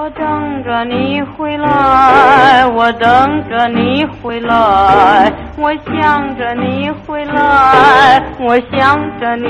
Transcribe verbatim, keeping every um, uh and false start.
我等着你回来，我等着你回来，我想着你回来，我想着你。